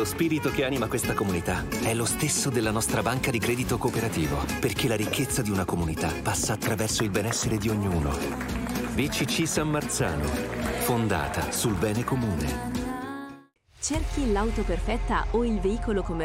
Lo spirito che anima questa comunità è lo stesso della nostra banca di credito cooperativo, perché la ricchezza di una comunità passa attraverso il benessere di ognuno. BCC San Marzano, fondata sul bene comune. Cerchi l'auto perfetta o il veicolo commerciale